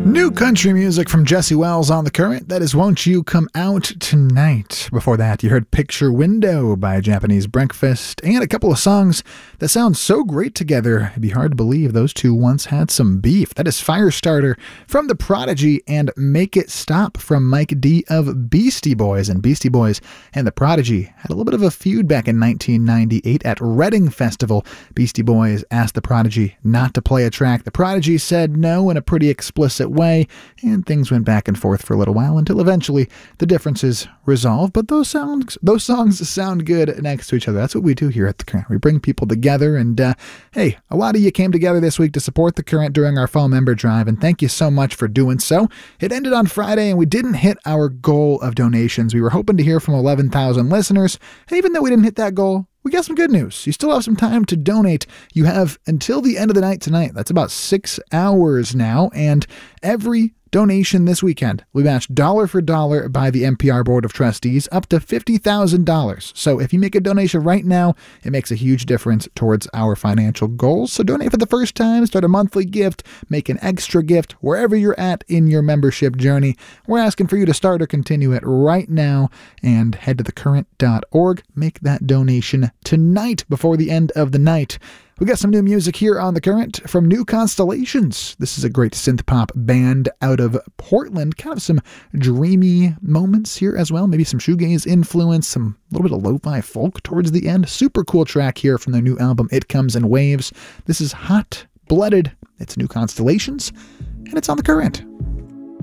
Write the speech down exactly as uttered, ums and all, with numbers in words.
New country music from Jesse Wells on The Current. That is Won't You Come Out Tonight. Before that, you heard Picture Window by Japanese Breakfast, and a couple of songs that sound so great together, it'd be hard to believe those two once had some beef. That is Firestarter from The Prodigy and Make It Stop from Mike D of Beastie Boys. And Beastie Boys and The Prodigy had a little bit of a feud back in nineteen ninety-eight at Reading Festival. Beastie Boys asked The Prodigy not to play a track. The Prodigy said no in a pretty explicit way, and things went back and forth for a little while until eventually the differences resolved. But those songs, those songs sound good next to each other. That's what we do here at The Current. We bring people together, and uh, hey, a lot of you came together this week to support The Current during our fall member drive, and thank you so much for doing so. It ended on Friday, and we didn't hit our goal of donations. We were hoping to hear from eleven thousand listeners, and even though we didn't hit that goal, we got some good news. You still have some time to donate. You have until the end of the night tonight. That's about six hours now. And every donation this weekend will be matched dollar for dollar by the N P R Board of Trustees up to fifty thousand dollars. So if you make a donation right now, it makes a huge difference towards our financial goals. So donate for the first time, start a monthly gift, make an extra gift wherever you're at in your membership journey. We're asking for you to start or continue it right now and head to the current dot org. Make that donation tonight before the end of the night. We got some new music here on The Current from New Constellations. This is a great synth-pop band out of Portland. Kind of some dreamy moments here as well. Maybe some shoegaze influence, some little bit of lo-fi folk towards the end. Super cool track here from their new album, It Comes in Waves. This is Hot Blooded. It's New Constellations, and it's on The Current.